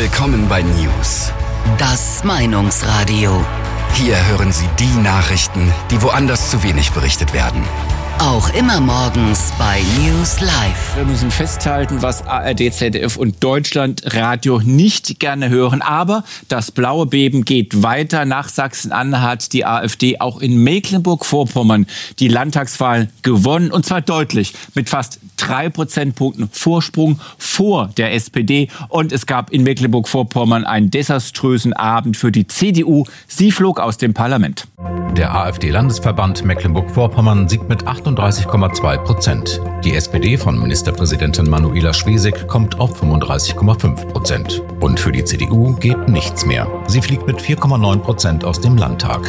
Willkommen bei News. Das Meinungsradio. Hier hören Sie die Nachrichten, die woanders zu wenig berichtet werden. Auch immer morgens bei News Live. Wir müssen festhalten, was ARD, ZDF und Deutschlandradio nicht gerne hören. Aber das blaue Beben geht weiter. Nach Sachsen-Anhalt hat die AfD auch in Mecklenburg-Vorpommern die Landtagswahl gewonnen. Und zwar deutlich mit fast 3 Prozentpunkten Vorsprung vor der SPD. Und es gab in Mecklenburg-Vorpommern einen desaströsen Abend für die CDU. Sie flog aus dem Parlament. Der AfD-Landesverband Mecklenburg-Vorpommern siegt mit 38,2%. Die SPD von Ministerpräsidentin Manuela Schwesig kommt auf 35,5%. Und für die CDU geht nichts mehr. Sie fliegt mit 4,9% aus dem Landtag.